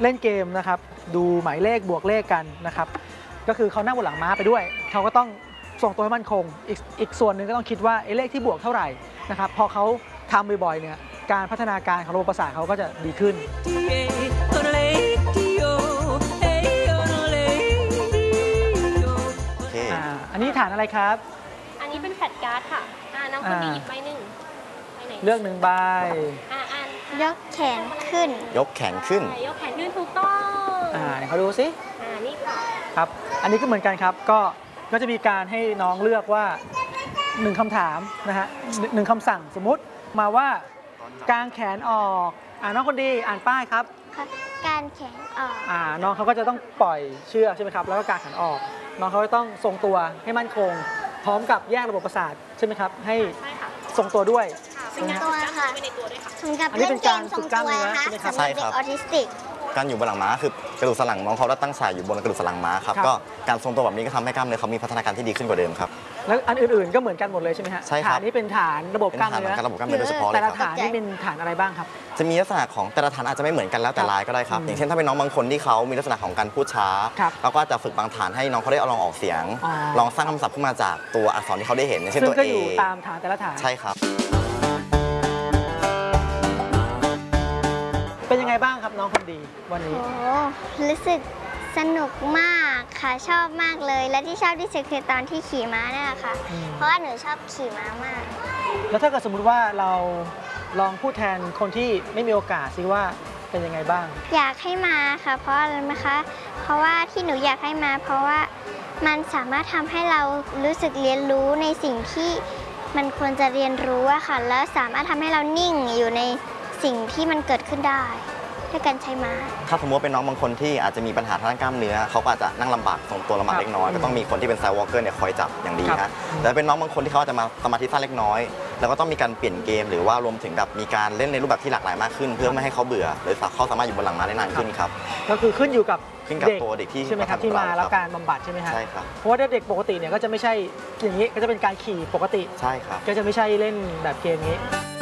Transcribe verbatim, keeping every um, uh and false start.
เล่นเกมนะครับดูหมายเลขบวกเลขกันนะครับก็คือเขานั่งบนหลังม้าไปด้วยเขาก็ต้องทรงตัวให้มั่นคงอีกอีกส่วนหนึ่งก็ต้องคิดว่าไอ้เลขที่บวกเท่าไหร่นะครับพอเขาทำบ่อยๆเนี่ยการพัฒนาการของระบบประสาทเขาก็จะดีขึ้นอ่าอันนี้ฐานอะไรครับอันนี้เป็นแฟลชการ์ดค่ะอ่าน้องคนนี้หยิบใบหนึ่งใบไหนเลือกหนึ่งใบอ่าอ่านยกแขนขึ้นยกแขนขึ้นยกแขนขึ้นถูกต้องอ่าเขาดูสิอ่านี่ค่ะครับอันนี้ก็เหมือนกันครับก็ก็จะมีการให้น้องเลือกว่าหนึ่งคำถามนะฮะหนึ่งคำสั่งสมมุติมาว่ากางแขนออกอ่าน้องคนดีอ่านป้ายครับการแขนออกอ่าน้องเขาก็จะต้องปล่อยเชือกใช่ไหมครับแล้วก็กางแขนออกน้องเขาจะต้องทรงตัวให้มั่นคงพร้อมกับแยกระบบประสาทใช่ไหมครับให้ทรงตัวด้วยทรงตัวค่ะอันนี้เป็นการฝึกกล้ามเนื้อใช่ไหมครับสำหรับเด็กออทิสติกการอยู่บนหลังม้าคือกระดูกสันหลังน้องเขาตั้งฉากอยู่บนกระดูกสันหลังม้าครับก็การทรงตัวแบบนี้ก็ทำให้กล้ามเนื้อเขามีพัฒนาการที่ดีขึ้นกว่าเดิมครับแล้วอันอื่นๆก็เหมือนกันหมดเลยใช่ไหมฮะใช่ครับฐานนี้เป็นฐานระบบกล้ามเนื้อระบบกล้ามเนื้อโดยเฉพาะเลยครับแต่ละฐานนี่เป็นฐานอะไรบ้างครับจะมีลักษณะของแต่ละฐานอาจจะไม่เหมือนกันแล้วแต่ลายก็ได้ครับอย่างเช่นถ้าเป็นน้องบางคนที่เขามีลักษณะของการพูดช้าเราก็จะฝึกบางฐานให้น้องเขาได้ลองออกเสียงลองสร้างคำศัพท์ขึ้นมาจากตัวอักษรที่เขาได้เห็นเช่นตัว A ซึ่งก็อยู่ตามฐานแต่ละฐานใช่ครับเป็นยังไงบ้างครับน้องคนดีวันนี้โอ้รู้สึกสนุกมากค่ะชอบมากเลยและที่ชอบที่สุดคือตอนที่ขี่ม้านี่แหละค่ะเพราะว่าหนูชอบขี่ม้ามากแล้วถ้าเกิดสมมุติว่าเราลองพูดแทนคนที่ไม่มีโอกาสซิว่าเป็นยังไงบ้างอยากให้มาค่ะเพราะอะไรไหมคะเพราะว่าที่หนูอยากให้มาเพราะว่ามันสามารถทำให้เรารู้สึกเรียนรู้ในสิ่งที่มันควรจะเรียนรู้อะค่ะแล้วสามารถทำให้เรานิ่งอยู่ในสิ่งที่มันเกิดขึ้นได้ด้วยการใช้ม้าถ้าสมมติเป็นน้องบางคนที่อาจจะมีปัญหาทางกล้ามเนื้อเขาก็อาจจะนั่งลำบากทรงตัวลำบากเล็กน้อยก็ต้องมีคนที่เป็นไซด์วอล์กเกอร์เนี่ยคอยจับอย่างดีนะแต่เป็นน้องบางคนที่เขาอาจจะมาสมาธิสั้นเล็กน้อยแล้วก็ต้องมีการเปลี่ยนเกมหรือว่ารวมถึงแบบมีการเล่นในรูปแบบที่หลากหลายมากขึ้นเพื่อไม่ให้เขาเบื่อหรือเขาสามารถอยู่บนหลังม้าได้นานขึ้นครับก็คือขึ้นอยู่กับขึ้นกับตัวเด็กที่ใช่ไหมครับที่มาแล้วการบำบัดใช่ไหมครับใช่ครับเพราะว่าเด็กปกติเนี่ยก็จะไม่ใช่อย่างนี้ก็จะเป็นการขี่ปกติใช่ครับก็จะไม่ใช่เล่นแบบเกมนี้